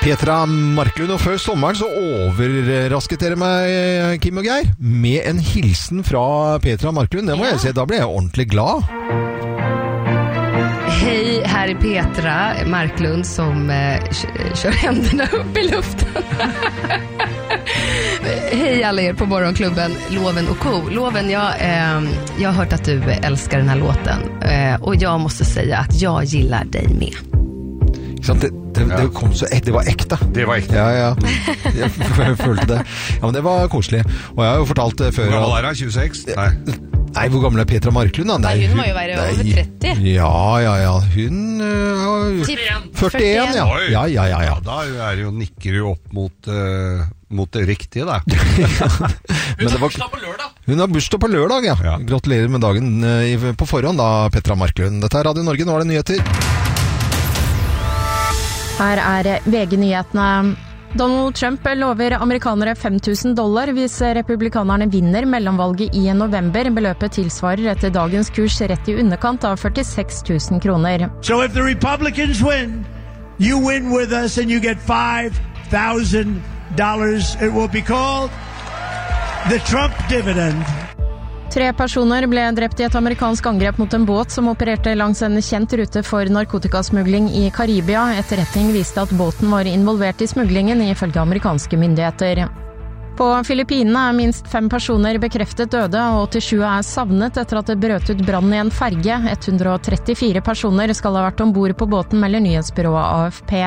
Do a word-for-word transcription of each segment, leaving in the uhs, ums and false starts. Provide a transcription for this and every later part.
Petra Marklund, og før sommeren så overrasket dere meg, Kim og Geir, med en hilsen fra Petra Marklund. Det må ja. jeg si, da ble jeg ordentlig glad. Hej, här är Petra Marklund som eh, kör händerna upp i luften. Hej alla er på Morgonklubben, Loven och Co. Loven, jag, eh, jag har hört att du älskar den här låten. Eh, och jag måste säga att jag gillar dig med. Det, det, det kom så det var ekte. Det var ekte. Ja, ja. Jeg følte det. Ja, men det var koselig. Og jeg har jo fortalt det før. Hvor gammel er han? tjueseks? Nei. Nei, hvor gammel er Petra Marklund? Nei, hun, hun må jo være nei, over tretti. Ja, ja, ja. Hun uh, førtien, ja. Ja, ja, ja, ja. Da er det jo, nikker jo opp mot, uh, mot det riktige, da. Hun har bursdag på lørdag. Hun har bursdag på lørdag, ja. ja. Gratulerer med dagen uh, på forhånd da, Petra Marklund. Dette er Radio Norge, nå er det nyheter. Her er V G-nyhetene. Donald Trump lover amerikanere fem tusen dollar hvis republikanerne vinner mellomvalget i november. Beløpet tilsvarer etter dagens kurs rett i underkant av førtiseks tusen kroner. So if the Republicans win, you win with us and you get five thousand dollars. It will be called the Trump dividend. Tre personer ble drept i et amerikansk angrep mot en båt som opererte langs en kjent rute for narkotikasmugling i Karibia. Etterretning viste at båten var involvert i smuglingen ifølge amerikanske myndigheter. På Filippinene er minst fem personer bekreftet døde, og åttisju er savnet etter at det brøt ut brann i en ferge. ett hundre og trettifire personer skal ha vært ombord på båten, melder nyhetsbyrået A F P.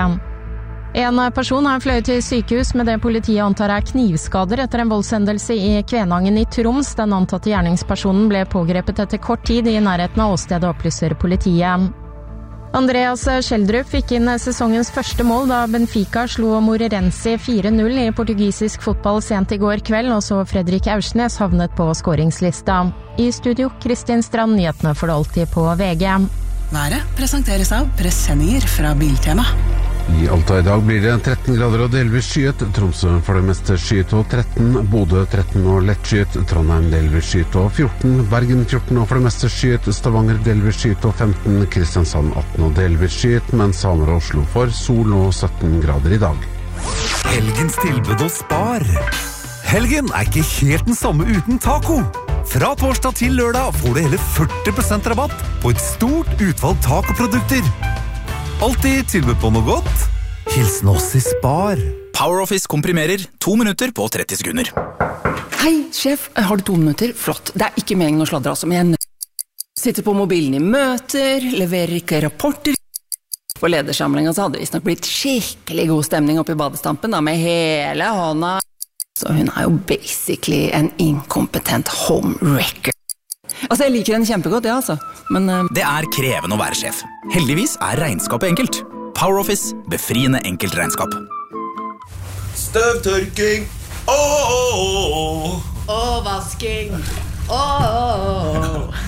En person har fløyet til sykehus med det politiet antar er knivskader etter en voldshendelse i Kvenangen i Troms. Den antatte gjerningspersonen ble pågrepet etter kort tid i nærheten av åstedet, opplyser politiet. Andreas Schjelderup fikk inn sesongens første mål da Benfica slo Moreirense fire null i portugisisk fotball sent i går kveld, og så Fredrik Aursnes havnet på skåringslista. I studio, Kristin Strand, nyhetene for det alltid på V G. Været presenteres av pressendinger fra Biltema. I Alta i dag blir det tretten grader og delvis skyet. Tromsø for det meste skyet og tretten. Bodø tretten og lett skyet. Trondheim delvis skyet og fjorten. Bergen fjorten og for det meste skyet. Stavanger delvis skyet og femten. Kristiansand atten og delvis skyet, mens Hamar og Oslo får sol og sytten grader i dag. Helgens tilbud og spar. Helgen er ikke helt den samme uten taco. Fra torsdag til lørdag får du hele førti prosent rabatt på et stort utvalg tacoprodukter. Alltid tilbud på noe godt. Hilsen oss i Spar. PowerOffice komprimerer to minutter på tretti sekunder. Hei, sjef. Har du to minutter? Flott. Det er ikke meningen å sladre altså, men jeg sitter på mobilen i møter, leverer ikke rapporter. På ledersamlingen så hadde det visst nok blitt skikkelig god stemning oppe i badestampen, da, med hele hånda. Så hun er jo basically en inkompetent homewrecker. Altså, jeg liker den kjempegodt, ja, altså. Men, uh... Det er krevende å være sjef. Heldigvis er regnskapet enkelt. PowerOffice, befriende enkelt regnskap. Støvtørking. Åh, åh, åh. Åh, vasking. Åh, åh, åh.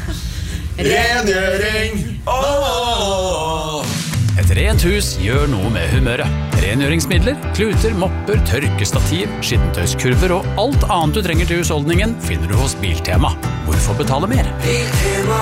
Rengjøring. Åh, åh. Et rent hus gjør noe med humøret. Rengjøringsmidler, kluter, mopper, tørkestativ, skittentøyskurver og alt annet du trenger til husholdningen finner du hos Biltema. Hvorfor betale mer? Biltema.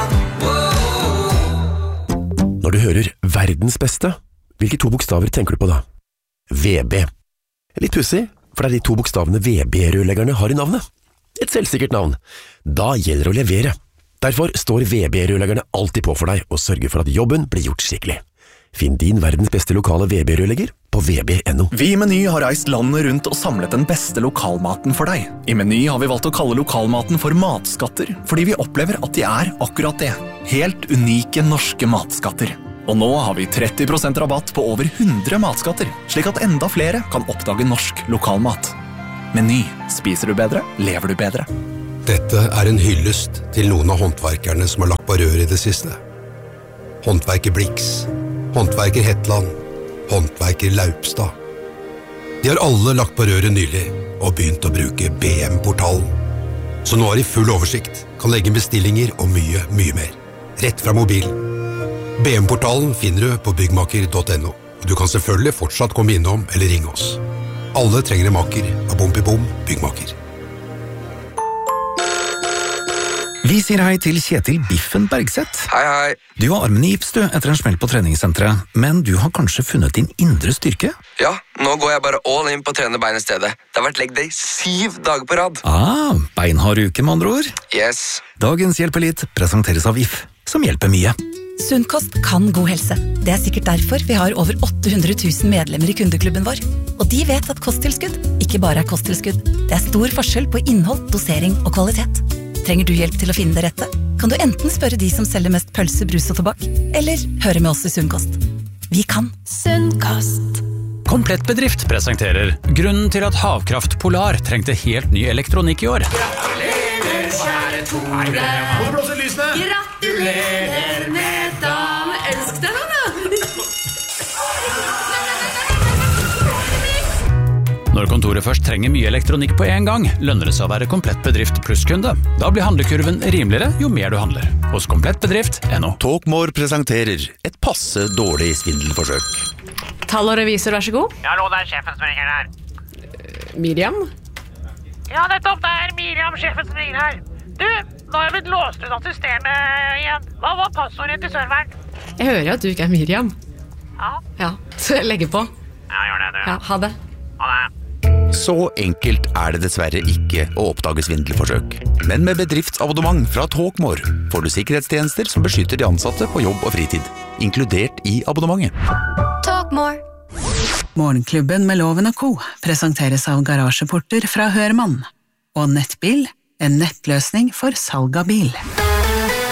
Når du hører verdens beste, hvilke to bokstaver tenker du på da? V B. Litt pussig, for det er de to bokstavene V B-rørleggerne har i navnet. Et selvsikkert navn. Da gjelder det å levere. Derfor står V B-rørleggerne alltid på for deg og sørger for at jobben blir gjort skikkelig. Finn din verdens beste lokale V B-rørlegger på v b punktum no. Vi i Meny har reist landet rundt og samlet den beste lokalmaten for deg. I Meny har vi valgt å kalle lokalmaten for matskatter, fordi vi opplever at de er akkurat det. Helt unike norske matskatter. Og nå har vi tretti prosent rabatt på over hundre matskatter, slik at enda flere kan oppdage norsk lokalmat. Meny. Spiser du bedre, lever du bedre. Dette er en hyllest til noen av håndverkerne som har lagt på rør i det siste. Håndverker Blix, håndverker Hetland, håndverker Laupstad. De har alle lagt på røret nylig og begynt å bruke B M-portalen. Så nå har de full oversikt, kan legge bestillinger og mye, mye mer. Rett fra mobilen. B M-portalen finner du på byggmaker punktum no. Du kan selvfølgelig fortsatt komme innom eller ringe oss. Alle trenger en maker av Bom i Bom byggmaker. Vi sier hei til Kjetil Biffen Bergseth. Hei, hei. Du har armen i gips du, etter en smell på treningssenteret, men du har kanskje funnet din indre styrke? Ja, nå går jeg bare all in på å trene bein i stedet. Det har vært leg day syv dager på rad. Ah, beinhard uke med andre ord. Yes. Dagens Hjelp Elite presenteres av If, som hjelper mye. Sunn kost kan god helse. Det er sikkert derfor vi har over åtte hundre tusen medlemmer i kundeklubben vår. Og de vet at kosttilskudd ikke bare er kosttilskudd. Det er stor forskjell på innhold, dosering og kvalitet. Trenger du hjelp til å finne det rette? Kan du enten spørre de som selger mest pølse, brus og tobakk, eller høre med oss i Sunn kost. Vi kan. Sunn kost. Komplett Bedrift presenterer grunnen til at Havkraft Polar trengte helt ny elektronikk i år. Gratulerer, kjære Tore. Må du blåse lysene? Gratulerer med dagen. Elsk deg, da. Når kontoret først trenger mye elektronikk på en gang, lønner det seg å være Komplett Bedrift plusskunde. Da blir handlekurven rimeligere jo mer du handler. Hos Komplett Bedrift punkt no. Talkmore presenterer et passe dårlig svindelforsøk. Tall og revisor, vær så god. Ja, hallo, det er sjefen som ringer her. Uh, Miriam? Ja, nettopp, det er Miriam, sjefen som ringer her. Du, nå har jeg blitt låst ut av systemet igjen. Hva var passordet til serveren? Jeg hører at du ikke er Miriam. Ja? Ja, så jeg legger på. Ja, gjør det, du. Ja, ha det. Ha det. Så enkelt er det dessverre ikke å oppdage svindelforsøk. Men med bedriftsabonnement fra Talkmore får du sikkerhetstjenester som beskytter de ansatte på jobb og fritid, inkludert i abonnementet. Talkmore. Morgenklubben med Loven og Co. presenteres av garasjeporter fra Hørmann og Nettbil, en nettløsning for salg av bil.